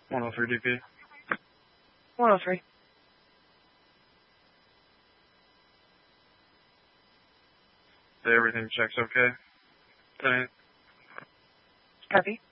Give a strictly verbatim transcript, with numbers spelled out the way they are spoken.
one oh three D P. one oh three. Say everything checks okay. ten eight. Copy.